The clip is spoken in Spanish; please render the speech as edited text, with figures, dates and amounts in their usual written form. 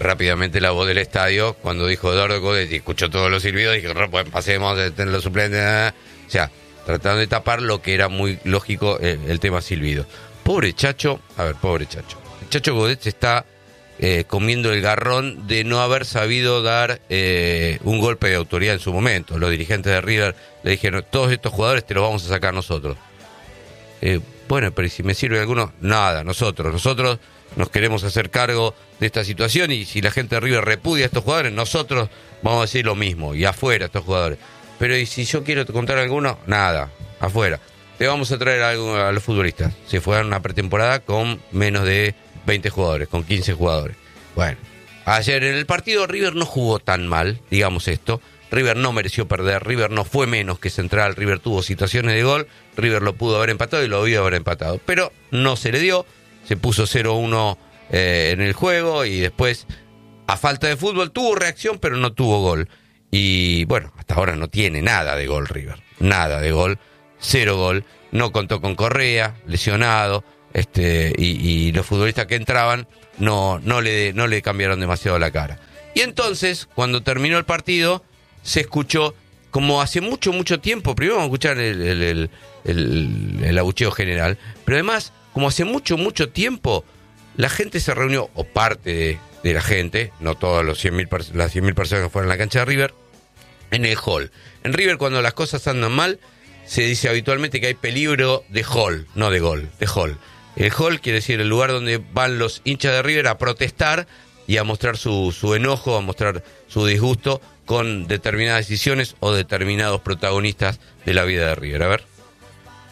rápidamente la voz del estadio, cuando dijo Eduardo Codetti, escuchó todos los silbidos, dijo, no, pues pasemos de tener los suplentes, o sea, tratando de tapar lo que era muy lógico, el tema silbido. Pobre Chacho, pobre Chacho. El Chacho Codetti está comiendo el garrón de no haber sabido dar un golpe de autoridad en su momento. Los dirigentes de River le dijeron, todos estos jugadores te los vamos a sacar nosotros. Bueno, pero si me sirve alguno, nada, nosotros nos queremos hacer cargo de esta situación, y si la gente de River repudia a estos jugadores, nosotros vamos a decir lo mismo, y afuera estos jugadores. Pero y si yo quiero contar alguno, nada, afuera. Te vamos a traer algo a los futbolistas. Se fue a una pretemporada con menos de 20 jugadores, con 15 jugadores. Bueno, ayer en el partido River no jugó tan mal, digamos esto. River no mereció perder, River no fue menos que Central, River tuvo situaciones de gol, River lo pudo haber empatado y lo debió haber empatado, pero no se le dio, se puso 0-1 en el juego, y después, a falta de fútbol, tuvo reacción pero no tuvo gol. Y bueno, hasta ahora no tiene nada de gol River, nada de gol, 0 gol, no contó con Correa, lesionado, y los futbolistas que entraban no le cambiaron demasiado la cara. Y entonces, cuando terminó el partido, se escuchó, como hace mucho tiempo, primero vamos a escuchar el abucheo general, pero además, como hace mucho tiempo, la gente se reunió, o parte de la gente, no todas las 100.000 personas que fueron a la cancha de River, en el hall. En River, cuando las cosas andan mal, se dice habitualmente que hay peligro de hall, no de gol, de hall. El hall quiere decir el lugar donde van los hinchas de River a protestar y a mostrar su enojo, a mostrar su disgusto con determinadas decisiones o determinados protagonistas de la vida de River. A ver.